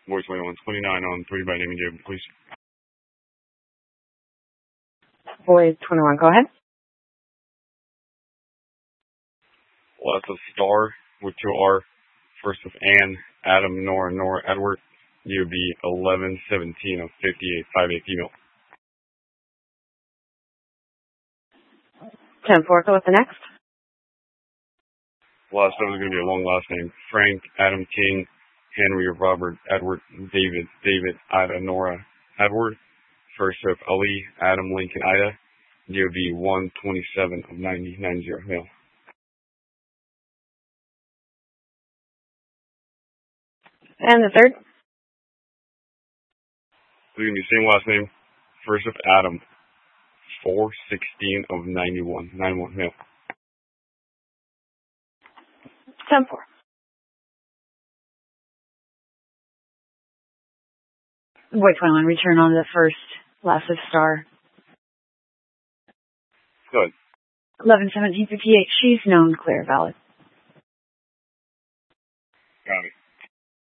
Voicemail on 29 on 3 by name and Jacob, please. Boy 21, go ahead. Last of Star with 2R. First of Ann, Adam, Nora, Edward. UB 1117 of 5858 email. 10-4, go with the next. Last of is going to be a long last name. Frank, Adam, King, Henry, Robert, Edward, David, Ida, Nora, Edward. First of Ali, Adam, Lincoln, Ida. UB 127 of 9090 mail. And the third? It's going to be the same last name. First of Adam, 416 of 91 mail. 10-4. Boy 21, return on the first, last of Star. Good. 111758, she's known, clear, valid.